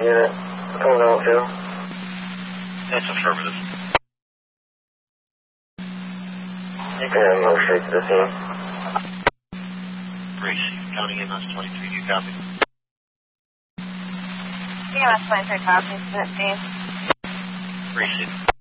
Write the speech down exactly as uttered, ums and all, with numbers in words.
Unit, oh no, two. That's affirmative. Yeah, move straight to the scene. Gracie, counting in on twenty-three, you copy? E M S twenty-three copies, scene. Gracie.